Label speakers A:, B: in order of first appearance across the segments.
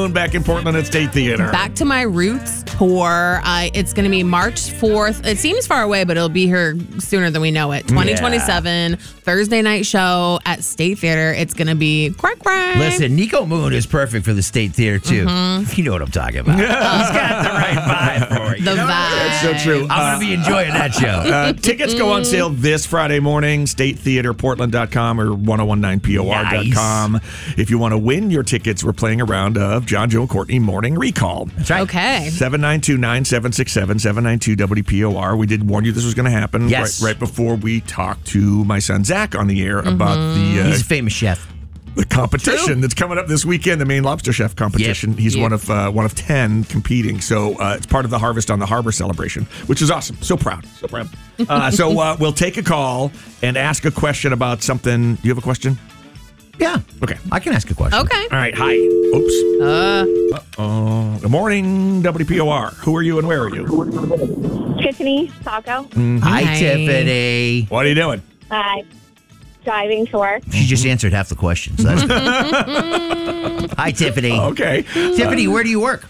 A: Moon back in Portland at State Theater.
B: Back to My Roots tour. It's going to be March 4th. It seems far away, but it'll be here sooner than we know it. 2027, Thursday night show at State Theater. It's going to be crack.
C: Listen, Nico Moon is perfect for the State Theater, too. You know what I'm talking about. He's got the right vibe for it.
B: The vibe.
A: That's so true.
C: I'm going to be enjoying that show.
A: Tickets go on sale this Friday morning. StateTheaterPortland.com or 1019POR.com. If you want to win your tickets, we're playing a round of John, Joe, and Courtney Morning Recall.
C: That's right.
B: Okay.
A: 792-9767, 792-WPOR. We did warn you this was going to happen right before we talked to my son Zach on the air about
C: He's a famous chef.
A: the competition that's coming up this weekend, the Maine Lobster Chef competition.
C: Yep.
A: He's one of 10 competing. So it's part of the Harvest on the Harbor celebration, which is awesome. So proud. So proud. So we'll take a call and ask a question about something. Do you have a question?
C: Yeah.
A: Okay.
C: I can ask a question.
B: Okay.
A: All right. Hi. Oops. Good morning, WPOR. Who are you and where are you?
D: Tiffany Saco.
C: Hi,
B: Hi.
C: Tiffany.
A: What are you doing?
D: Driving to work.
C: She just answered half the questions. That's good. Hi, Tiffany.
A: Okay.
C: Tiffany, where do you work?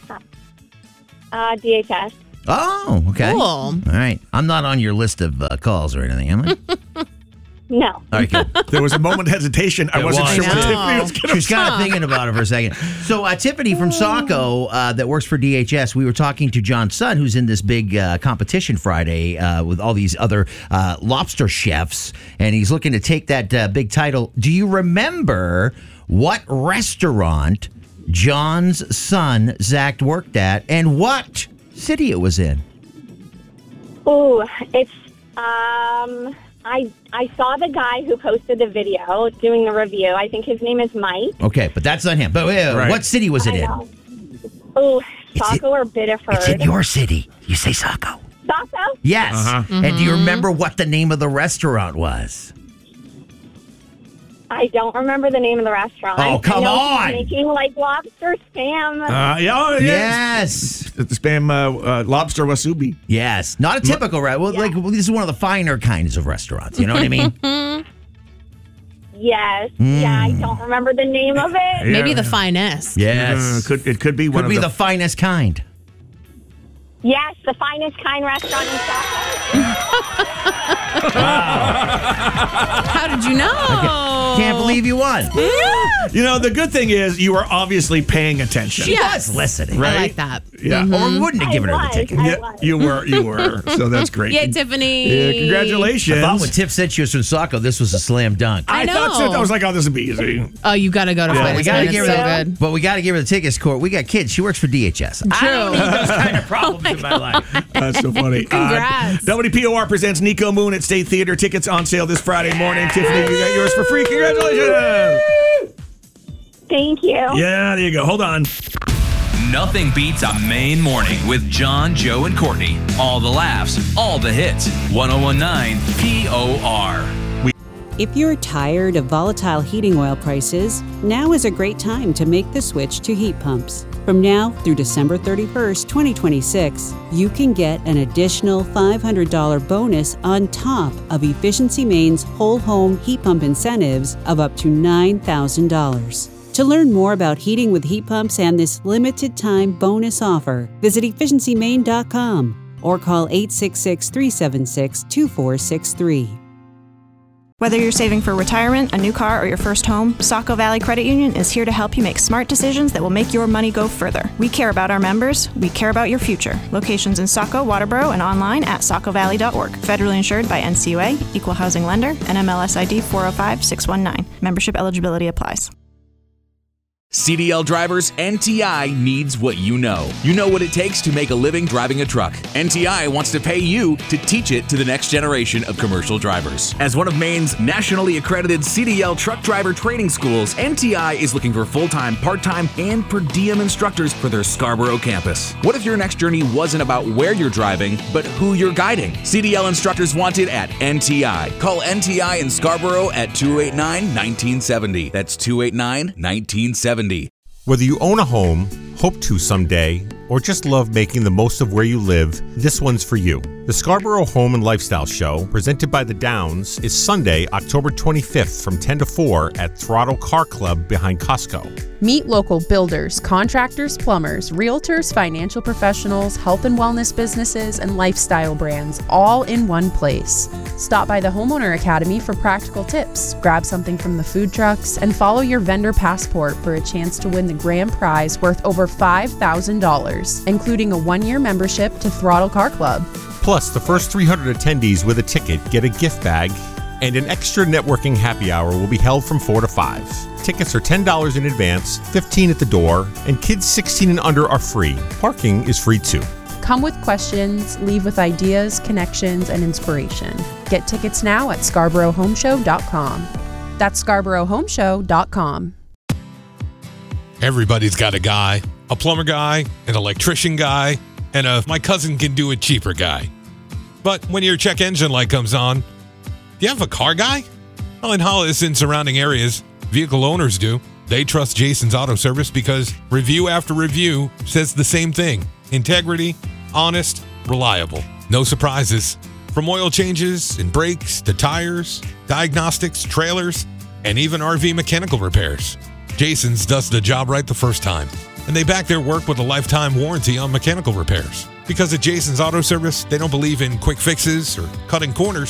D: DHS.
C: Oh, okay.
B: Cool.
C: All right. I'm not on your list of calls or anything, am I?
D: No.
C: All right, good.
A: There was a moment of hesitation. I wasn't
C: was.
A: sure what
B: I know.
A: Tiffany was going
C: She
A: to
C: was
A: say.
C: kind of thinking about it for a second. So Tiffany from Saco that works for DHS, we were talking to John's son, who's in this big competition Friday with all these other lobster chefs, and he's looking to take that big title. Do you remember what restaurant John's son, Zach, worked at and what city it was in?
D: Ooh, it's I saw the guy who posted the video doing the review. I think his name is Mike.
C: Okay, but that's not him. But
A: Right.
C: what city was it in?
D: Ooh,
C: It's
D: Saco or Biddeford?
C: It's in your city. You say Saco.
D: Saco?
C: Yes.
A: Uh-huh.
C: And do you remember what the name of the restaurant was?
D: I don't remember the name of the restaurant.
C: Oh, come
D: I know
C: on.
D: He's making like lobster spam.
C: Yes.
A: The spam lobster wasubi.
C: Yes. Not a typical restaurant. Well, this is one of the finer kinds of restaurants. You know what I mean?
D: Yes. Yeah, I don't remember the name of it.
B: Maybe the finest.
C: Yes.
A: It could be one
C: Could
A: of
C: be the finest kind.
D: Yes, the finest kind restaurant in Saco.
B: How did you know?
C: Can't believe you won.
A: You know, the good thing is you were obviously paying attention.
C: She
B: Yes.
C: was listening.
A: Right?
B: I like that.
A: Yeah.
C: Or we wouldn't have given her the
D: was.
C: ticket.
D: I
A: Yeah,
D: was.
A: you were. So that's great.
B: Yay, Tiffany.
A: Yeah, congratulations.
C: I thought when Tiff said she was from Saco, this was a slam dunk.
B: I
A: thought so.
B: know.
A: I was like, oh, this would be easy.
B: Oh, you got to go to
A: Yeah.
B: Finest
C: We gotta
B: Man.
C: give
B: It's
C: her
B: so
C: that.
B: good.
C: But we got to give her the tickets, Court. We got kids. She works for DHS. I don't need those kind of problems in my life.
A: That's so funny.
B: Congrats.
A: WPOR presents Nico Moon at State Theater. Tickets on sale this Friday morning. Tiffany, you got yours for free. Congratulations.
D: Thank you.
A: Yeah, there you go. Hold on.
E: Nothing beats a Maine morning with John, Joe, and Courtney. All the laughs, all the hits. 1019 POR.
F: If you're tired of volatile heating oil prices, now is a great time to make the switch to heat pumps. From now through December 31st, 2026, you can get an additional $500 bonus on top of Efficiency Maine's whole home heat pump incentives of up to $9,000. To learn more about heating with heat pumps and this limited time bonus offer, visit efficiencymaine.com or call 866-376-2463.
G: Whether you're saving for retirement, a new car, or your first home, Saco Valley Credit Union is here to help you make smart decisions that will make your money go further. We care about our members. We care about your future. Locations in Saco, Waterboro, and online at sacovalley.org. Federally insured by NCUA, Equal Housing Lender, NMLS ID 405619. Membership eligibility applies.
E: CDL drivers, NTI needs what you know. You know what it takes to make a living driving a truck. NTI wants to pay you to teach it to the next generation of commercial drivers. As one of Maine's nationally accredited CDL truck driver training schools, NTI is looking for full-time, part-time, and per diem instructors for their Scarborough campus. What if your next journey wasn't about where you're driving, but who you're guiding? CDL instructors wanted at NTI. Call NTI in Scarborough at 289-1970. That's 289-1970.
H: Whether you own a home, hope to someday, or just love making the most of where you live, this one's for you. The Scarborough Home and Lifestyle Show, presented by The Downs, is Sunday, October 25th from 10 to 4 at Throttle Car Club behind Costco.
I: Meet local builders, contractors, plumbers, realtors, financial professionals, health and wellness businesses, and lifestyle brands, all in one place. Stop by the Homeowner Academy for practical tips, grab something from the food trucks, and follow your vendor passport for a chance to win the grand prize worth over $5,000, including a 1-year membership to Throttle Car Club.
H: Plus, the first 300 attendees with a ticket get a gift bag, and an extra networking happy hour will be held from 4 to 5. Tickets are $10 in advance, $15 at the door, and kids 16 and under are free. Parking is free too.
I: Come with questions, leave with ideas, connections, and inspiration. Get tickets now at ScarboroughHomeshow.com. That's ScarboroughHomeshow.com.
J: Everybody's got a guy, a plumber guy, an electrician guy, and a my cousin can do it cheaper guy. But when your check engine light comes on, do you have a car guy? Well, in Hollis and surrounding areas, vehicle owners do. They trust Jason's Auto Service because review after review says the same thing. Integrity, honest, reliable. No surprises. From oil changes and brakes to tires, diagnostics, trailers, and even RV mechanical repairs. Jason's does the job right the first time. And they back their work with a lifetime warranty on mechanical repairs. Because at Jason's Auto Service, they don't believe in quick fixes or cutting corners.